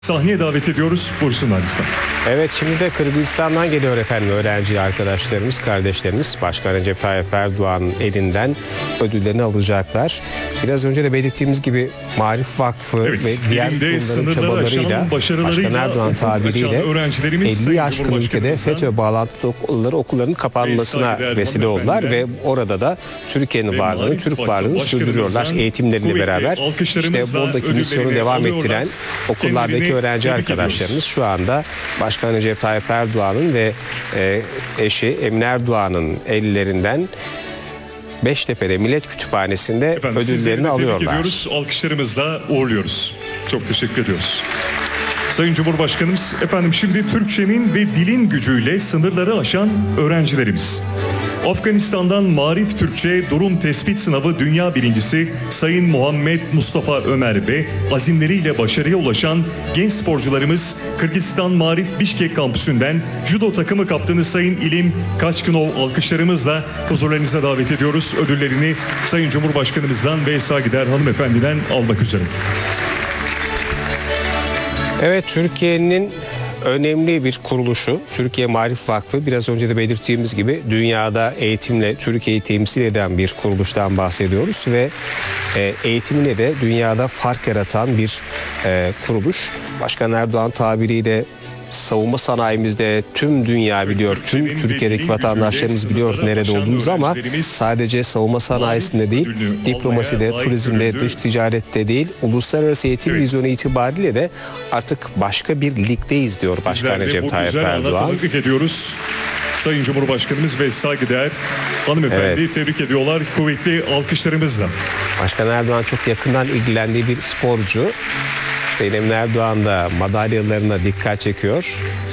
Sahneye davet ediyoruz. Buyursunlar lütfen. Evet, şimdi de Kırgızistan'dan geliyor efendim öğrenci arkadaşlarımız, kardeşlerimiz. Başkan Recep Tayyip Erdoğan'ın elinden ödüllerini alacaklar. Biraz önce de belirttiğimiz gibi Maarif Vakfı ve diğer kurumların çabalarıyla Başkan Erdoğan tabiriyle 50'yi aşkın ülkede FETÖ bağlantılı okulların kapanmasına vesile oldular ve orada da Türkiye'nin varlığını, Türk varlığını sürdürüyorlar eğitimleriyle beraber. İşte buradaki misyonu devam ettiren okullardaki öğrenci arkadaşlarımız şu anda Başkan Recep Tayyip Erdoğan'ın ve eşi Emine Erdoğan'ın ellerinden Beştepe'de Millet Kütüphanesi'nde ödüllerini alıyorlar. Ediyoruz, alkışlarımızla uğurluyoruz. Çok teşekkür ediyoruz. Sayın Cumhurbaşkanımız, efendim şimdi Türkçenin ve dilin gücüyle sınırları aşan öğrencilerimiz. Afganistan'dan Maarif Türkçe Durum Tespit Sınavı Dünya Birincisi Sayın Muhammed Mustafa Ömer ve azimleriyle başarıya ulaşan genç sporcularımız Kırgızistan Maarif Bişkek kampüsünden judo takımı kaptanı Sayın İlim Kaçkınov alkışlarımızla huzurlarınıza davet ediyoruz. Ödüllerini Sayın Cumhurbaşkanımızdan ve saygıdeğer hanımefendiden almak üzere. Evet, Türkiye'nin önemli bir kuruluşu Türkiye Maarif Vakfı, biraz önce de belirttiğimiz gibi dünyada eğitimle Türkiye'yi temsil eden bir kuruluştan bahsediyoruz ve eğitimine de dünyada fark yaratan bir kuruluş. Başkan Erdoğan tabiriyle savunma sanayimizde tüm dünya biliyor, tüm Türkiye'deki vatandaşlarımız biliyor nerede olduğumuzu, ama sadece savunma sanayisinde değil, diplomaside, turizmde, dış ticarette değil, uluslararası eğitim vizyonu itibariyle de artık başka bir ligdeyiz diyor Başkan Recep Tayyip Erdoğan. Ediyoruz. Sayın Cumhurbaşkanımız ve saygıdeğer hanımefendi tebrik ediyorlar kuvvetli alkışlarımızla. Başkan Erdoğan çok yakından ilgilendiği bir sporcu. Sayın Emine Erdoğan da madalyalarına dikkat çekiyor.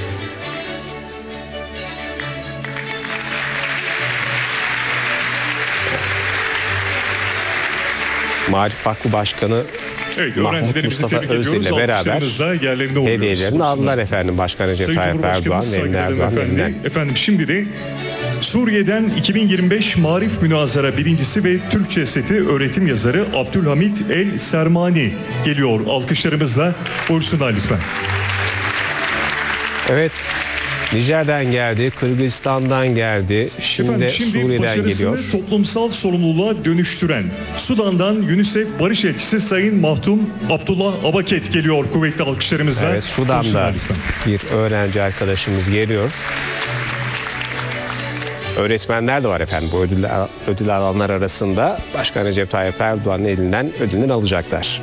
Maarif Vakfı Başkanı Mahmut Mustafa Özil'le beraber hediyelerini aldılar efendim Başkan Recep Tayyip Erdoğan ve Emine Erdoğan'ın. Efendim şimdi de Suriye'den 2025 Maarif Münazara birincisi ve Türkçe seti öğretim yazarı Abdülhamit El Sermani geliyor. Alkışlarımızla buyursunlar lütfen. Evet, Nijer'den geldi, Kırgızistan'dan geldi, şimdi Suriye'den geliyor. Toplumsal sorumluluğa dönüştüren Sudan'dan UNICEF Barış Elçisi Sayın Mahtum Abdullah Abaket geliyor kuvvetli alkışlarımızla. Evet, Sudan'da bir öğrenci arkadaşımız geliyor. Öğretmenler de var efendim bu ödül alanlar arasında. Başkan Recep Tayyip Erdoğan'ın elinden ödülünü alacaklar.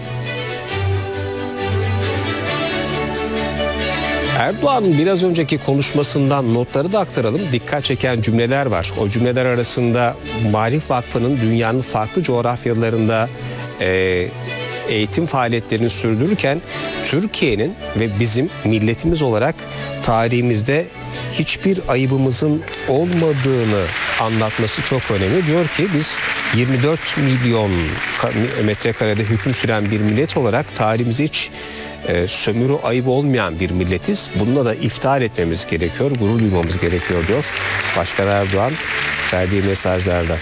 Erdoğan'ın biraz önceki konuşmasından notları da aktaralım. Dikkat çeken cümleler var. O cümleler arasında Maarif Vakfı'nın dünyanın farklı coğrafyalarında eğitim faaliyetlerini sürdürürken Türkiye'nin ve bizim milletimiz olarak tarihimizde hiçbir ayıbımızın olmadığını anlatması çok önemli. Diyor ki biz 24 milyon metrekarede hüküm süren bir millet olarak tarihimizde hiç sömürü ayıbı olmayan bir milletiz. Bununla da iftihar etmemiz gerekiyor, gurur duymamız gerekiyor diyor Başkan Erdoğan verdiği mesajlarda.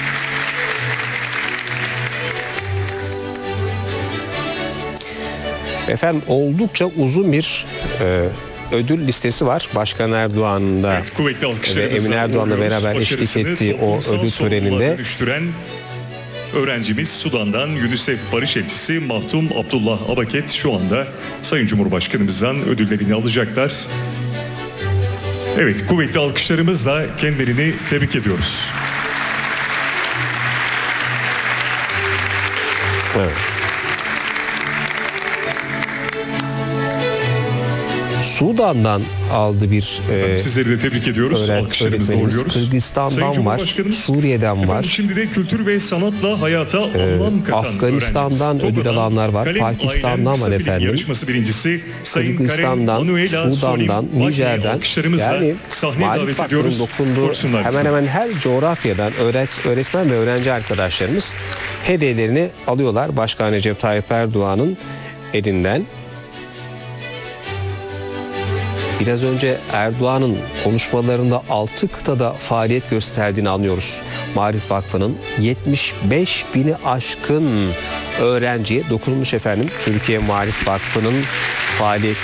Efendim oldukça uzun bir ödül listesi var. Başkan Erdoğan'ın da ve Emine Erdoğan'la beraber eşlik ettiği o ödül töreninde. Öğrencimiz Sudan'dan UNICEF Barış Elçisi Mahtum Abdullah Abaket şu anda Sayın Cumhurbaşkanımızdan ödüllerini alacaklar. Evet, kuvvetli alkışlarımızla kendilerini tebrik ediyoruz. Evet. Sudan'dan aldı bir sizleri de tebrik ediyoruz. Alkışlarımızla uğurluyoruz. Kırgızistan'dan var, Suriye'den var. Şimdi de kültür ve sanatla hayata anlam katan Afganistan'dan ödül alanlar var. Pakistan'dan var efendim. Yarışması birincisi Sayın Kırgızistan'dan, Sudan'dan, Nijer'den, yani Maarif Vakfı'nın dokunduğu hemen hemen her coğrafyadan öğretmen ve öğrenci arkadaşlarımız hediyelerini alıyorlar Başkan Recep Tayyip Erdoğan'ın elinden. Biraz önce Erdoğan'ın konuşmalarında 6 kıtada faaliyet gösterdiğini anlıyoruz. Maarif Vakfı'nın 75 bini aşkın öğrenciye dokunulmuş efendim. Türkiye Maarif Vakfı'nın faaliyet